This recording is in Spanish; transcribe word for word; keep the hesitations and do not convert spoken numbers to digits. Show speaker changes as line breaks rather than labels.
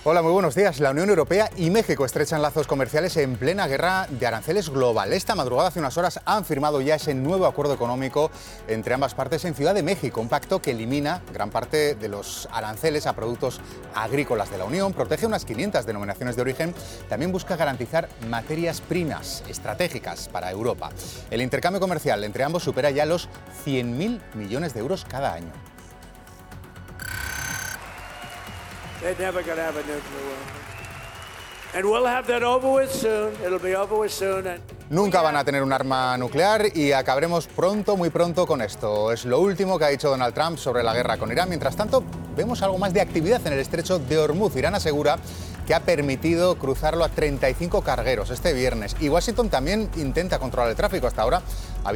Hola, muy buenos días. La Unión Europea y México estrechan lazos comerciales en plena guerra de aranceles global. Esta madrugada, hace unas horas, han firmado ya ese nuevo acuerdo económico entre ambas partes en Ciudad de México, un pacto que elimina gran parte de los aranceles a productos agrícolas de la Unión, protege unas quinientas denominaciones de origen, también busca garantizar materias primas estratégicas para Europa. El intercambio comercial entre ambos supera ya los cien mil millones de euros cada año.
They're never going to have a nuclear weapon. And we'll have that over with soon. It'll be over with soon. And
Nunca van a tener un arma nuclear y acabaremos pronto, muy pronto con esto. Es lo último que ha dicho Donald Trump sobre la guerra con Irán. Mientras tanto, vemos algo más de actividad en el estrecho de Hormuz. Irán asegura que ha permitido cruzarlo a treinta y cinco cargueros este viernes. Y Washington también intenta controlar el tráfico. Hasta ahora había